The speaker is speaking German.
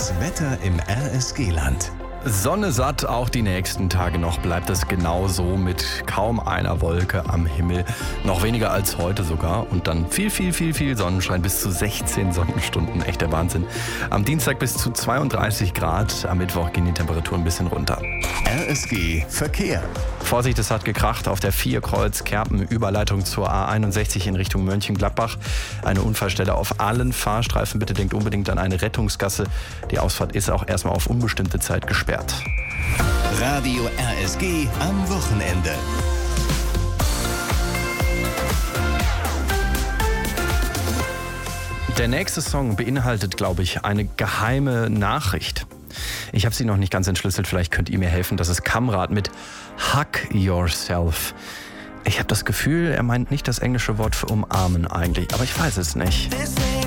Das Wetter im RSG-Land. Sonne satt, auch die nächsten Tage noch bleibt es genauso mit kaum einer Wolke am Himmel. Noch weniger als heute sogar und dann viel Sonnenschein, bis zu 16 Sonnenstunden. Echter Wahnsinn. Am Dienstag bis zu 32 Grad, am Mittwoch gehen die Temperaturen ein bisschen runter. RSG Verkehr. Vorsicht, es hat gekracht auf der 4 Kreuz Kerpen, Überleitung zur A61 in Richtung Mönchengladbach. Eine Unfallstelle auf allen Fahrstreifen. Bitte denkt unbedingt an eine Rettungsgasse. Die Ausfahrt ist auch erstmal auf unbestimmte Zeit gesperrt. Radio RSG am Wochenende. Der nächste Song beinhaltet, glaube ich, eine geheime Nachricht. Ich habe sie noch nicht ganz entschlüsselt, vielleicht könnt ihr mir helfen. Das ist Kamrat mit Hug Yourself. Ich habe das Gefühl, er meint nicht das englische Wort für umarmen eigentlich, aber ich weiß es nicht.